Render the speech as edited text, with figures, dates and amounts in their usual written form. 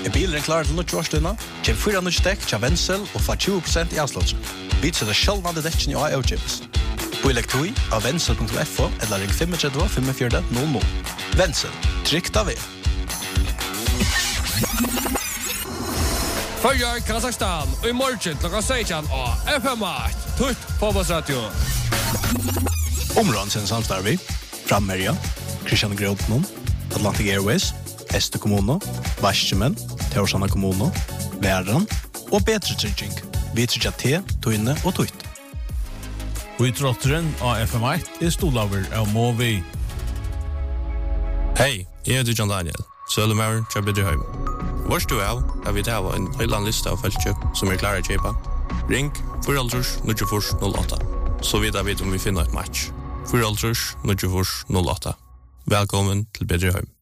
bilen klar til nødt årsdøgna, kjem 4 nødt dekk til Wenzel og får 20% i avslåtsen. Vi setter sjølvande dekken i AO-chips. På elektroi av Wenzel.fo eller ring 35 45 00. Wenzel, trygt av Førjar Kazakstan og i morgen klokka 16 og FM8 Tutt Fotballsradio. Områden sin samstarvi, Frammerja, Christian Grotnon, Atlantic Airways, Este Kommuno, Varsjemen, Teorsana Kommuno, Væran og Betre Trygging. Vi tryggja te, tøyne og tøyt. Og i trotteren av FM8 stolaver av Movi. Hei, jeg heter John Daniel, Søllemauren til Bedrehøym. Vårst du av, vi tar en høyland liste av feltkjøp som klarer å kjøpe. Ring 4-0-04-08, så vidt jeg vet om vi finner et match. 4-0-04-08. Velkommen til Bedrehøym.